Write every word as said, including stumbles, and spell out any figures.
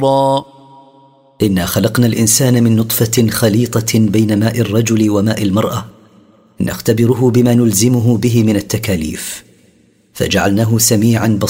إنا خلقنا الإنسان من نطفة خليطة بين ماء الرجل وماء المرأة نختبره بما نلزمه به من التكاليف، فجعلناه سميعا بصيرا